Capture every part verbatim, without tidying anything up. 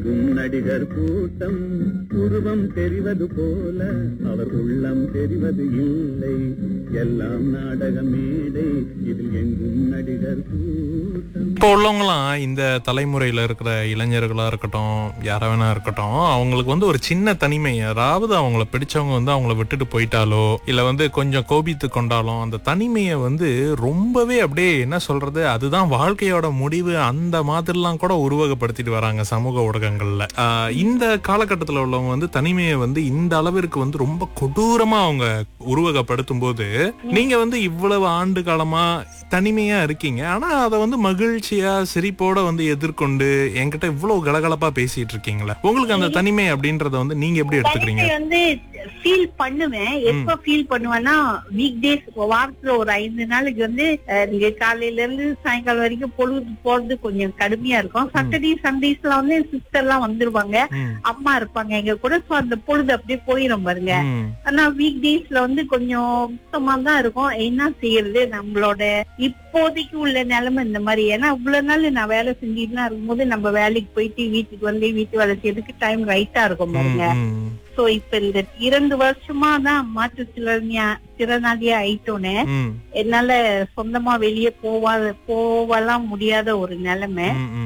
நடிகர் கூட்டம் உருவம் தெரிவது போல அவர் உள்ளம் தெரிவது இல்லை. எல்லாம் நாடக மேடை, இதில் எங்கும் நடிகர் கூட்டம். இப்போ உள்ளவங்களாம் இந்த தலைமுறையில இருக்கிற இளைஞர்களா இருக்கட்டும், யாராவனா இருக்கட்டும், அவங்களுக்கு வந்து ஒரு சின்ன தனிமை, யாராவது அவங்கள பிடிச்சவங்க வந்து அவங்கள விட்டுட்டு போயிட்டாலோ இல்ல வந்து கொஞ்சம் கோபித்து கொண்டாலும் அந்த தனிமையை வந்து ரொம்பவே அப்படியே என்ன சொல்றது, அதுதான் வாழ்க்கையோட முடிவு, அந்த மாதிரிலாம் கூட உருவகப்படுத்திட்டு வராங்க சமூக ஊடகங்கள்ல. ஆஹ் இந்த காலகட்டத்தில் உள்ளவங்க வந்து தனிமையை வந்து இந்த அளவிற்கு வந்து ரொம்ப கொடூரமா அவங்க உருவகப்படுத்தும் போது, நீங்க வந்து இவ்வளவு ஆண்டு காலமா தனிமையா இருக்கீங்க, ஆனா அதை வந்து மகிழ்ச்சியா சிரிப்போட வந்து எதிர்கொண்டு என்கிட்ட இவ்வளவு கலகலப்பா பேசிட்டு இருக்கீங்களா? உங்களுக்கு அந்த தனிமை அப்படின்றத வந்து நீங்க எப்படி எடுத்துக்கிறீங்க? வந்து ஃபீல் பண்ணுவேன். எப்ப ஃபீல் பண்ணுவேன்னா, வீக் டேஸ், வாரத்துல ஒரு ஐந்து நாளைக்கு வந்து நீங்க காலையில இருந்து சாயங்காலம் வரைக்கும் பொழுது போறது கொஞ்சம் கடுமையா இருக்கும். சாட்டர்டே சண்டேஸ்ல வந்து சிஸ்டர் எல்லாம் வந்துருவாங்க, அம்மா இருப்பாங்க எங்க கூட. சோ அந்த பொழுது அப்படியே போயிடும் பாருங்க. ஆனா வீக் டேஸ்ல வந்து கொஞ்சம் சுத்தமா தான் இருக்கும். என்ன செய்யறது, நம்மளோட இப்போதைக்கு உள்ள நிலைமை இந்த மாதிரி. ஏன்னா இவ்வளவு நாள் நான் வேலை செஞ்சுட்டு இருக்கும்போது நம்ம வேலைக்கு போயிட்டு வீட்டுக்கு வந்து வீட்டு வேலை செய்யறதுக்கு டைம் ரைட்டா இருக்கும் பாருங்க. சோ இப்ப இந்த இரண்டு வருஷமா தான் மாற்றுத்திறனியா திறனாளியா ஆயிட்டோன்னு என்னால சொந்தமா வெளியே போவா போவலாம் முடியாத ஒரு நிலைமை.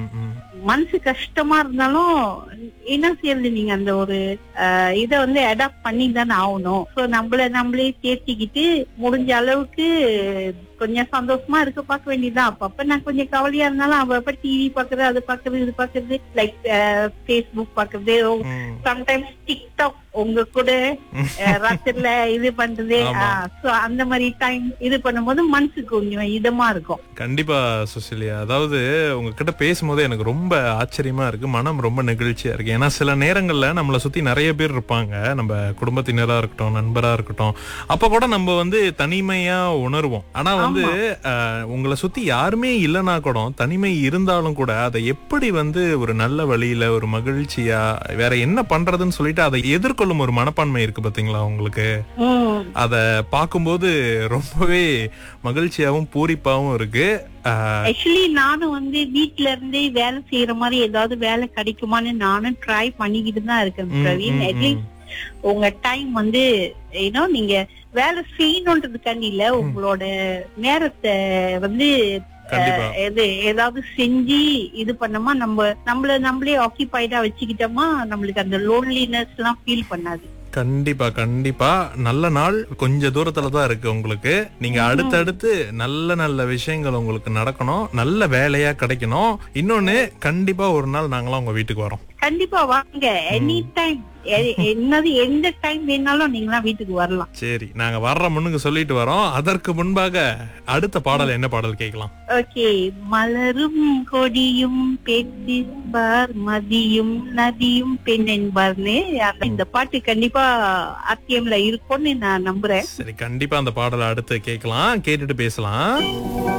மனசு கஷ்டமா இருந்தாலும் என்ன செய்யறது, நீங்க அந்த ஒரு இத வந்து அடாப்ட் பண்ணி தானே ஆகணும். சோ நம்மள நம்மளே தேர்த்திக்கிட்டு முடிஞ்ச அளவுக்கு கொஞ்சம் சந்தோஷமா இருக்க பார்க்க வேண்டியதுதான். அப்பப்ப நான் கொஞ்சம் கவலையா இருந்தாலும் அப்பப்ப டிவி பாக்குறது, அது பாக்குறது, இது பாக்குறது, லைக் பேஸ்புக் பாக்குறது, சம்டைம்ஸ் டிக்டாக் உங்க கூட ராத்திரில இது பண்றது. அந்த மாதிரி டைம் இது பண்ணும்போது மனசுக்கு கொஞ்சம் இதமா இருக்கும். கண்டிப்பா சுசிலியா, அதாவது உங்ககிட்ட பேசும்போது எனக்கு ரொம்ப ஆச்சரியமா இருக்கு, மனம் ரொம்ப நெகிழ்ச்சியா இருக்கு. ஏன்னா சில நேரங்கள்ல நம்மளை சுத்தி நிறைய பேர் இருப்பாங்க, நம்ம குடும்பத்தினரா இருக்கட்டும், நண்பரா இருக்கட்டும், அப்ப கூட நம்ம வந்து தனிமையா உணர்வோம். ஆனா வந்து உங்களை சுத்தி யாருமே இல்லைன்னா கூட, தனிமை இருந்தாலும் கூட அதை எப்படி வந்து ஒரு நல்ல வழியில ஒரு மகிழ்ச்சியா வேற என்ன பண்றதுன்னு சொல்லிட்டு அதை எதிர்கொள்ளும் ஒரு மனப்பான்மை இருக்கு பாத்தீங்களா உங்களுக்கு. அத பாக்கும்போது ரொம்பவே மகிழ்ச்சியாவும் பூரிப்பாவும் இருக்கு. ஆக்சுவலி நானும் வந்து வீட்டுல இருந்தே வேலை செய்யற மாதிரி ஏதாவது வேலை கிடைக்குமான்னு நானும் ட்ரை பண்ணிக்கிட்டு தான் இருக்கேன் பிரவீன். அட்லீஸ்ட் உங்க டைம் வந்து ஏன்னா நீங்க வேலை செய்யணுன்றதுக்காண்டி இல்ல, உங்களோட நேரத்தை வந்து ஏதாவது செஞ்சு இது பண்ணோமா, நம்ம நம்மள நம்மளே ஆக்கியபைடா வச்சுக்கிட்டோமா, நம்மளுக்கு அந்த லோன்லினஸ் எல்லாம் ஃபீல் பண்ணாது. கண்டிப்பா கண்டிப்பா. நல்ல நாள் கொஞ்ச தூரத்துல தான் இருக்கு உங்களுக்கு. நீங்க அடுத்தடுத்து நல்ல நல்ல விஷயங்கள் உங்களுக்கு நடக்கணும், நல்ல வேலையா கிடைக்கணும். இன்னொன்னு, கண்டிப்பா ஒரு நாள் நாங்களாம் உங்க வீட்டுக்கு வரோம். கண்டிப்பா வாங்க, எனி டைம், என்னது எந்த டைம் வேணாலும் நீங்களா வீட்டுக்கு வரலாம். சரி, நாங்க வர்ற முன்னுக்கு சொல்லிட்டு வரோம். அதற்கு முன்பாக அடுத்த பாடல் என்ன பாடல் கேட்கலாம்? ஓகே, மலரும் கொடியும் பேசிப்பார் மதியும் நதியும் பெண் என்பார்னு இந்த பாட்டு கண்டிப்பா ஆர்டிஎம்ல இருக்கும்னு நான் நம்புறேன். சரி, கண்டிப்பா அந்த பாடலை அடுத்து கேட்கலாம், கேட்டுட்டு பேசலாம்.